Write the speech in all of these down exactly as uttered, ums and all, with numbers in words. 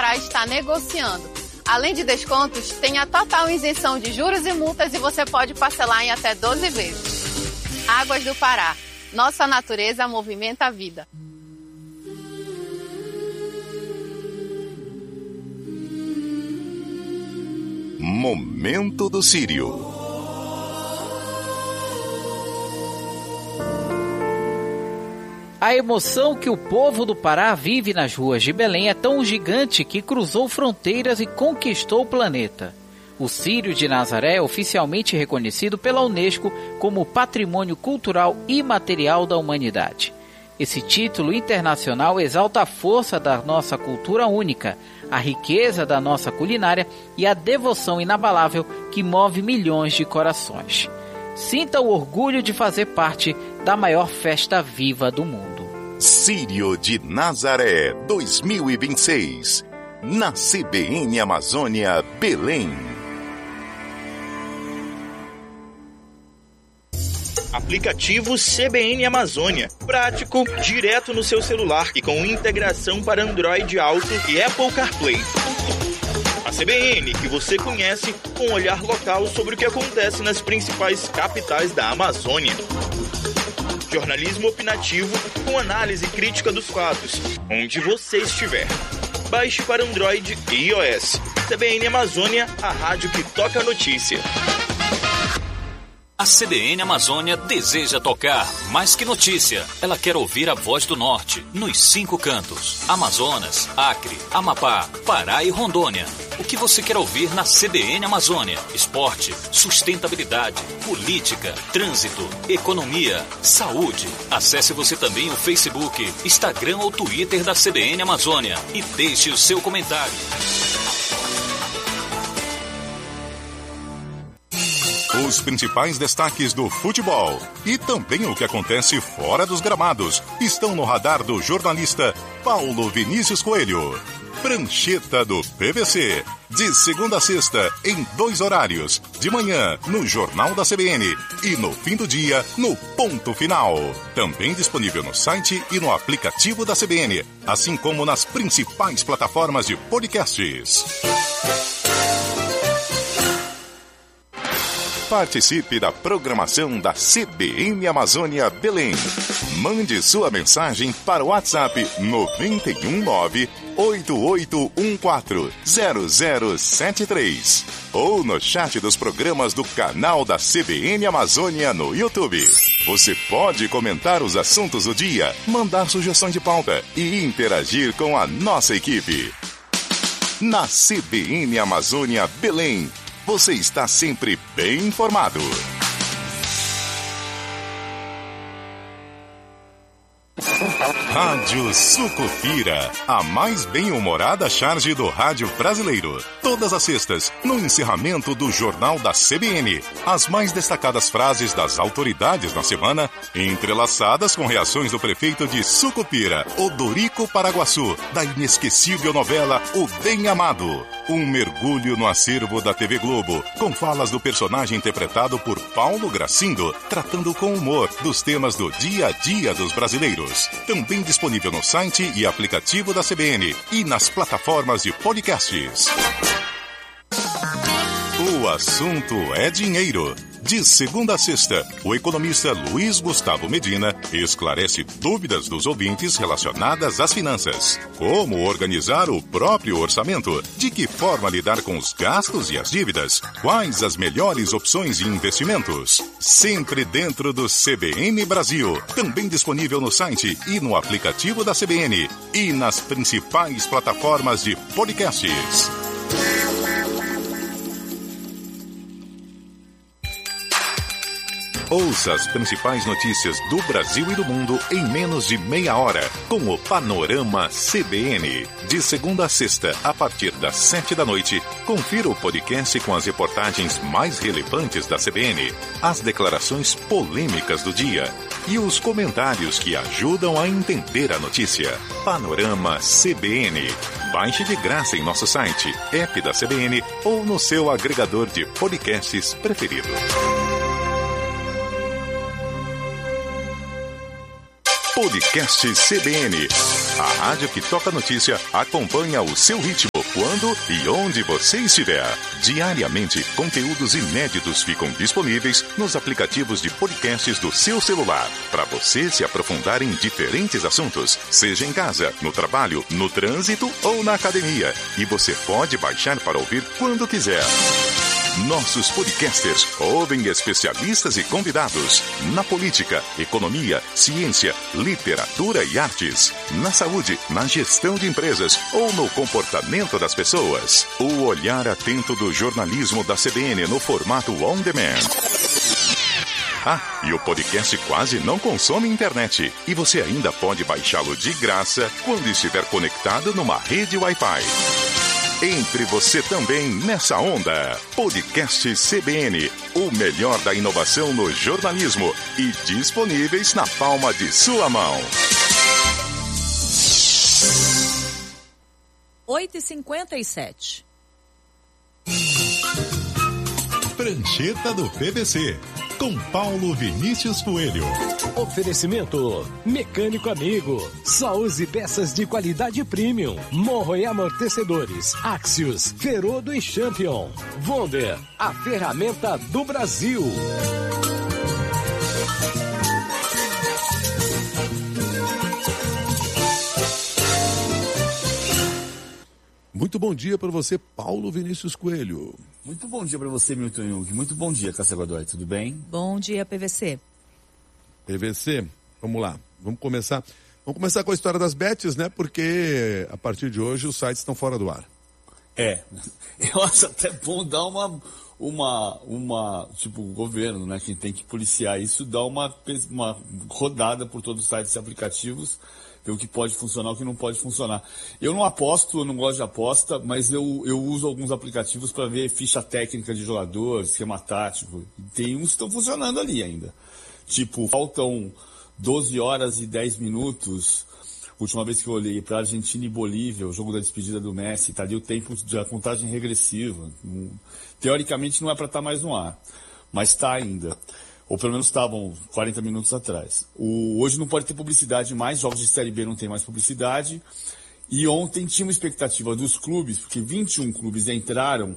Pará está negociando. Além de descontos, tem a total isenção de juros e multas e você pode parcelar em até doze vezes. Águas do Pará. Nossa natureza movimenta a vida. Momento do Círio. A emoção que o povo do Pará vive nas ruas de Belém é tão gigante que cruzou fronteiras e conquistou o planeta. O Círio de Nazaré é oficialmente reconhecido pela Unesco como Patrimônio Cultural Imaterial da Humanidade. Esse título internacional exalta a força da nossa cultura única, a riqueza da nossa culinária e a devoção inabalável que move milhões de corações. Sinta o orgulho de fazer parte da maior festa viva do mundo. Círio de Nazaré dois mil e vinte e seis, na C B N Amazônia, Belém. Aplicativo C B N Amazônia. Prático, direto no seu celular e com integração para Android Auto e Apple CarPlay. A C B N que você conhece com um olhar local sobre o que acontece nas principais capitais da Amazônia. Jornalismo opinativo com análise crítica dos fatos, onde você estiver. Baixe para Android e iOS. C B N Amazônia, a rádio que toca a notícia. A C B N Amazônia deseja tocar mais que notícia. Ela quer ouvir a voz do norte, nos cinco cantos. Amazonas, Acre, Amapá, Pará e Rondônia. O que você quer ouvir na C B N Amazônia? Esporte, sustentabilidade, política, trânsito, economia, saúde. Acesse você também o Facebook, Instagram ou Twitter da C B N Amazônia e deixe o seu comentário. Os principais destaques do futebol e também o que acontece fora dos gramados estão no radar do jornalista Paulo Vinícius Coelho. Prancheta do P V C, de segunda a sexta, em dois horários, de manhã no Jornal da C B N e no fim do dia no Ponto Final. Também disponível no site e no aplicativo da C B N, assim como nas principais plataformas de podcasts. Participe da programação da C B N Amazônia Belém. Mande sua mensagem para o WhatsApp nove um nove, oito oito um quatro, zero zero sete três ou no chat dos programas do canal da C B N Amazônia no YouTube. Você pode comentar os assuntos do dia, mandar sugestão de pauta e interagir com a nossa equipe. Na C B N Amazônia Belém, você está sempre bem informado. Rádio Sucupira, a mais bem-humorada charge do rádio brasileiro. Todas as sextas, no encerramento do Jornal da C B N. As mais destacadas frases das autoridades na semana, entrelaçadas com reações do prefeito de Sucupira, Odorico Paraguaçu, da inesquecível novela O Bem Amado. Um mergulho no acervo da T V Globo, com falas do personagem interpretado por Paulo Gracindo, tratando com humor dos temas do dia a dia dos brasileiros. Também disponível no site e aplicativo da C B N e nas plataformas de podcasts. O assunto é dinheiro. De segunda a sexta, o economista Luiz Gustavo Medina esclarece dúvidas dos ouvintes relacionadas às finanças. Como organizar o próprio orçamento? De que forma lidar com os gastos e as dívidas? Quais as melhores opções de investimentos? Sempre dentro do C B N Brasil. Também disponível no site e no aplicativo da C B N e nas principais plataformas de podcasts. Ouça as principais notícias do Brasil e do mundo em menos de meia hora, com o Panorama C B N. De segunda a sexta, a partir das sete da noite, confira o podcast com as reportagens mais relevantes da C B N, as declarações polêmicas do dia e os comentários que ajudam a entender a notícia. Panorama C B N. Baixe de graça em nosso site, app da C B N ou no seu agregador de podcasts preferido. Podcast C B N. A rádio que toca notícia acompanha o seu ritmo quando e onde você estiver. Diariamente, conteúdos inéditos ficam disponíveis nos aplicativos de podcasts do seu celular, para você se aprofundar em diferentes assuntos, seja em casa, no trabalho, no trânsito ou na academia. E você pode baixar para ouvir quando quiser. Nossos podcasters ouvem especialistas e convidados na política, economia, ciência, literatura e artes, na saúde, na gestão de empresas ou no comportamento das pessoas. O olhar atento do jornalismo da C B N no formato on demand. Ah, e o podcast quase não consome internet. E você ainda pode baixá-lo de graça quando estiver conectado numa rede Wi-Fi. Entre você também nessa onda. Podcast C B N, o melhor da inovação no jornalismo e disponíveis na palma de sua mão. oito e cinquenta e sete. Prancheta do P V C, com Paulo Vinícius Coelho. Oferecimento Mecânico Amigo. Só use peças de qualidade premium. Morro e amortecedores Axios, Ferodo e Champion. Wonder, a ferramenta do Brasil. Muito bom dia para você, Paulo Vinícius Coelho. Muito bom dia para você, Milton Jung. Muito bom dia, Cássia Godoy. Tudo bem? Bom dia, P V C. P V C, vamos lá. Vamos começar. Vamos começar com a história das bets, né? Porque a partir de hoje os sites estão fora do ar. É. Eu acho até bom dar uma, uma, uma tipo, o governo, né? Quem tem que policiar isso, dar uma, uma rodada por todos os sites e aplicativos, ver o que pode funcionar, o que não pode funcionar. Eu não aposto, eu não gosto de aposta, mas eu, eu uso alguns aplicativos para ver ficha técnica de jogador, esquema tático. Tem uns que estão funcionando ali ainda. Tipo, faltam doze horas e dez minutos. Última vez que eu olhei para Argentina e Bolívia, o jogo da despedida do Messi, tá ali o tempo de contagem regressiva. Teoricamente não é para estar mais no ar, mas está ainda. Ou pelo menos estavam quarenta minutos atrás. O, hoje não pode ter publicidade mais, jogos de Série B não tem mais publicidade. E ontem tinha uma expectativa dos clubes, porque vinte e um clubes entraram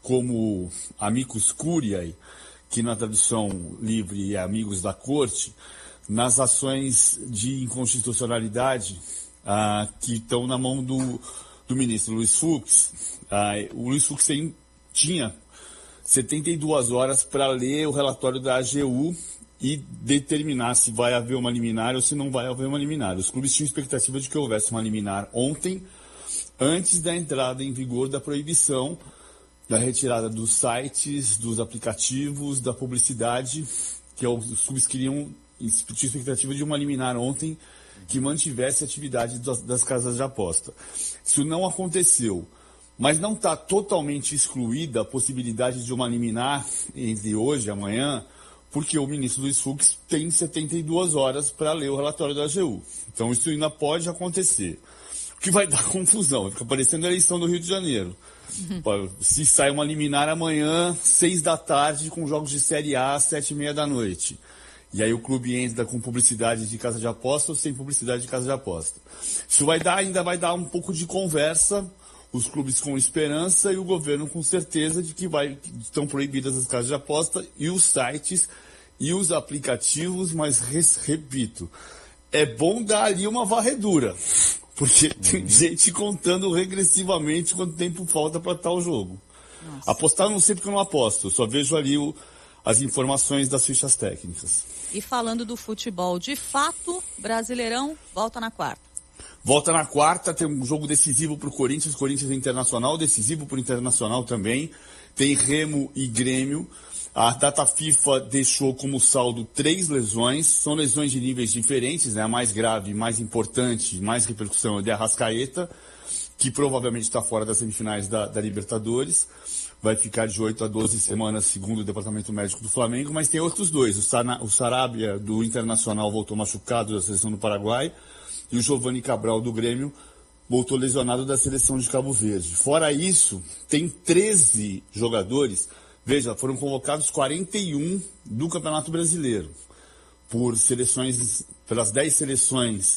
como amicus curiae, que na tradução livre é amigos da corte, nas ações de inconstitucionalidade ah, que estão na mão do, do ministro Luiz Fux. Ah, o Luiz Fux tem, tinha setenta e duas horas para ler o relatório da A G U e determinar se vai haver uma liminar ou se não vai haver uma liminar. Os clubes tinham expectativa de que houvesse uma liminar ontem, antes da entrada em vigor da proibição da retirada dos sites, dos aplicativos, da publicidade, que os clubes queriam, tinham expectativa de uma liminar ontem que mantivesse a atividade das, das casas de aposta. Isso não aconteceu. Mas não está totalmente excluída a possibilidade de uma liminar entre hoje e amanhã, porque o ministro Luiz Fux tem setenta e duas horas para ler o relatório da A G U. Então isso ainda pode acontecer. O que vai dar confusão, fica parecendo a eleição do Rio de Janeiro. Uhum. Se sai uma liminar amanhã, seis da tarde, com jogos de Série A, sete e meia da noite. E aí o clube entra com publicidade de casa de aposta ou sem publicidade de casa de aposta. Isso vai dar, ainda vai dar um pouco de conversa, os clubes com esperança e o governo com certeza de que vai, estão proibidas as casas de aposta e os sites e os aplicativos, mas res, repito, é bom dar ali uma varredura, porque tem gente contando regressivamente quanto tempo falta para tal jogo. Nossa. Apostar não sei porque eu não aposto, eu só vejo ali o, as informações das fichas técnicas. E falando do futebol, de fato, Brasileirão volta na quarta. Volta na quarta, tem um jogo decisivo para o Corinthians, Corinthians Internacional, decisivo para o Internacional também. Tem Remo e Grêmio. A data FIFA deixou como saldo três lesões, são lesões de níveis diferentes, né? A mais grave, mais importante, mais repercussão é de Arrascaeta, que provavelmente está fora das semifinais da, da Libertadores. Vai ficar de oito a doze semanas, segundo o Departamento Médico do Flamengo, mas tem outros dois. O, Sana, o Sarabia, do Internacional, voltou machucado da seleção do Paraguai, e o Giovanni Cabral, do Grêmio, voltou lesionado da seleção de Cabo Verde. Fora isso, tem treze jogadores, veja, foram convocados quarenta e um do Campeonato Brasileiro, por seleções, pelas dez seleções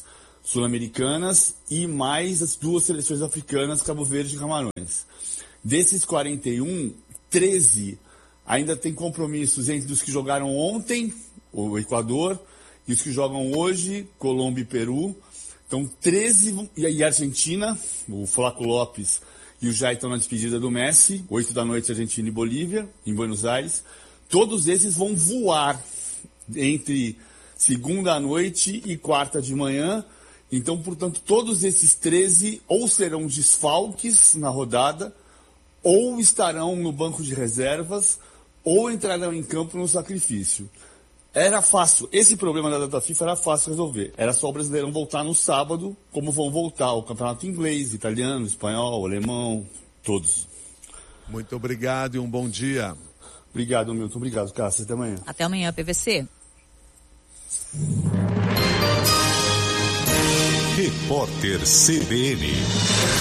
sul-americanas e mais as duas seleções africanas, Cabo Verde e Camarões. Desses quarenta e um, treze ainda tem compromissos entre os que jogaram ontem, o Equador, e os que jogam hoje, Colômbia e Peru. Então, treze, e a Argentina, o Flaco Lopes e o Jair estão na despedida do Messi, oito da noite Argentina e Bolívia, em Buenos Aires. Todos esses vão voar entre segunda à noite e quarta de manhã. Então, portanto, todos esses treze ou serão desfalques na rodada, ou estarão no banco de reservas, ou entrarão em campo no sacrifício. Era fácil, esse problema da data FIFA era fácil resolver. Era só o Brasileirão voltar no sábado, como vão voltar o campeonato inglês, italiano, espanhol, alemão, todos. Muito obrigado e um bom dia. Obrigado, Milton. Obrigado, Cássio. Até amanhã. Até amanhã, P V C. Repórter C B N.